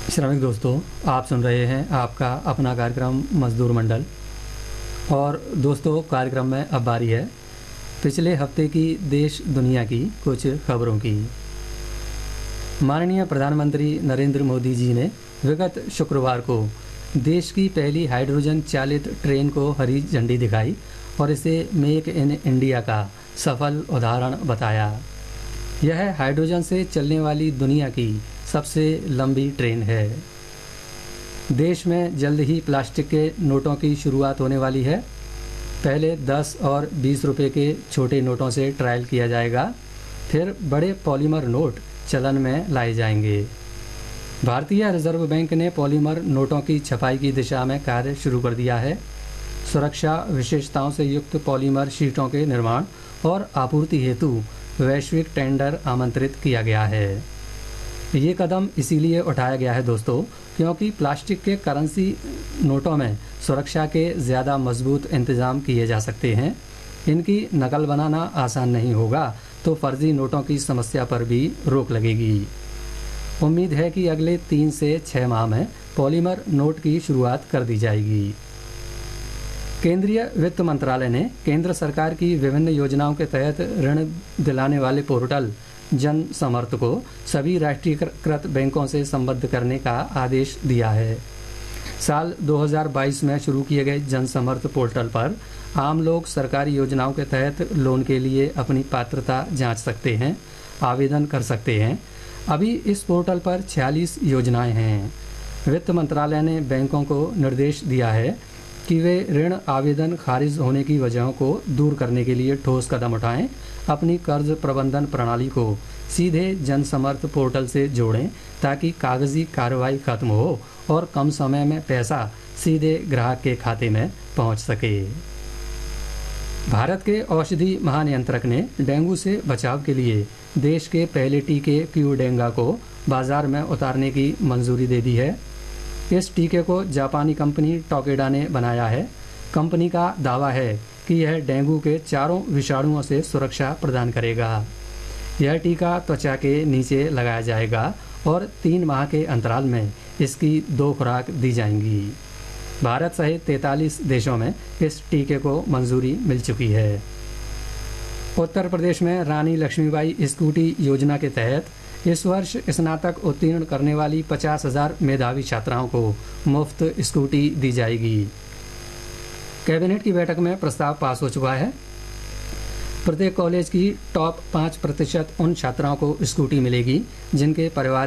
श्रमिक दोस्तों, आप सुन रहे हैं आपका अपना कार्यक्रम मजदूर मंडल। और दोस्तों, कार्यक्रम में अब बारी है पिछले हफ्ते की देश दुनिया की कुछ खबरों की। माननीय प्रधानमंत्री नरेंद्र मोदी जी ने विगत शुक्रवार को देश की पहली हाइड्रोजन चालित ट्रेन को हरी झंडी दिखाई और इसे मेक इन इंडिया का सफल उदाहरण बताया। यह हाइड्रोजन से चलने वाली दुनिया की सबसे लंबी ट्रेन है। देश में जल्द ही प्लास्टिक के नोटों की शुरुआत होने वाली है। पहले 10 और 20 रुपए के छोटे नोटों से ट्रायल किया जाएगा, फिर बड़े पॉलीमर नोट चलन में लाए जाएंगे। भारतीय रिजर्व बैंक ने पॉलीमर नोटों की छपाई की दिशा में कार्य शुरू कर दिया है। सुरक्षा विशेषताओं से युक्त पॉलीमर शीटों के निर्माण और आपूर्ति हेतु वैश्विक टेंडर आमंत्रित किया गया है। ये कदम इसीलिए उठाया गया है दोस्तों, क्योंकि प्लास्टिक के करेंसी नोटों में सुरक्षा के ज़्यादा मजबूत इंतज़ाम किए जा सकते हैं। इनकी नकल बनाना आसान नहीं होगा, तो फर्जी नोटों की समस्या पर भी रोक लगेगी। उम्मीद है कि अगले 3 से 6 माह में पॉलीमर नोट की शुरुआत कर दी जाएगी। केंद्रीय वित्त मंत्रालय ने केंद्र सरकार की विभिन्न योजनाओं के तहत ऋण दिलाने वाले पोर्टल जन समर्थ को सभी राष्ट्रीयकृत बैंकों से संबद्ध करने का आदेश दिया है। साल 2022 में शुरू किए गए जन समर्थ पोर्टल पर आम लोग सरकारी योजनाओं के तहत लोन के लिए अपनी पात्रता जांच सकते हैं, आवेदन कर सकते हैं। अभी इस पोर्टल पर 46 योजनाएं हैं। वित्त मंत्रालय ने बैंकों को निर्देश दिया है कि वे ऋण आवेदन खारिज होने की वजहों को दूर करने के लिए ठोस कदम उठाएं। अपनी कर्ज प्रबंधन प्रणाली को सीधे जन समर्थ पोर्टल से जोड़ें, ताकि कागजी कार्रवाई खत्म हो और कम समय में पैसा सीधे ग्राहक के खाते में पहुंच सके। भारत के औषधि महानियंत्रक ने डेंगू से बचाव के लिए देश के पहले टीके क्यूडेंगा को बाजार में उतारने की मंजूरी दे दी है। इस टीके को जापानी कंपनी टोकेडा ने बनाया है। कंपनी का दावा है कि यह डेंगू के चारों विषाणुओं से सुरक्षा प्रदान करेगा। यह टीका त्वचा के नीचे लगाया जाएगा और 3 माह के अंतराल में इसकी 2 खुराक दी जाएंगी। भारत सहित 43 देशों में इस टीके को मंजूरी मिल चुकी है। उत्तर प्रदेश में रानी लक्ष्मीबाई स्कूटी योजना के तहत इस वर्ष स्नातक उत्तीर्ण करने वाली 50,000 मेधावी छात्राओं को मुफ्त स्कूटी दी जाएगी। कैबिनेट की बैठक में प्रस्ताव पास हो चुका है। प्रत्येक कॉलेज की टॉप 5% उन छात्राओं को स्कूटी मिलेगी जिनके परिवार